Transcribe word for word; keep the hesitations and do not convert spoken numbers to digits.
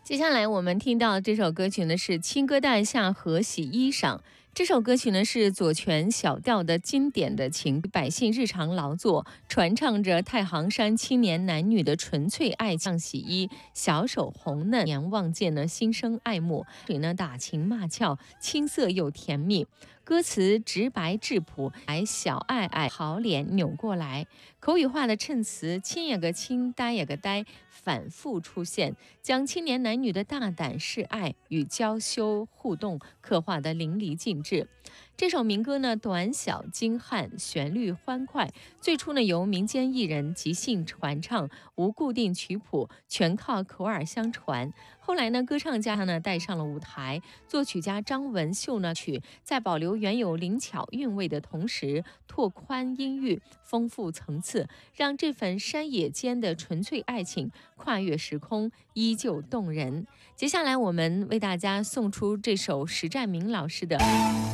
接下来我们听到这首歌曲呢是《青歌带下河洗衣裳》。这首歌曲呢是左权小调的经典的情，百姓日常劳作，传唱着太行山青年男女的纯粹爱情。洗衣，小手红嫩，娘望见呢心生爱慕，水呢打情骂俏，青涩又甜蜜。歌词直白质朴，来小爱爱好脸扭过来，口语化的衬词，亲也个亲，呆也个呆，反复出现，将青年男女的大胆示爱与娇羞互动刻画得淋漓尽致。这首民歌呢，短小精悍，旋律欢快。最初呢，由民间艺人即兴传唱，无固定曲谱，全靠口耳相传。后来呢，歌唱家呢带上了舞台，作曲家张文秀呢曲在保留原有灵巧韵味的同时，拓宽音域，丰富层次，让这份山野间的纯粹爱情跨越时空，依旧动人。接下来我们为大家送出这首石占明老师的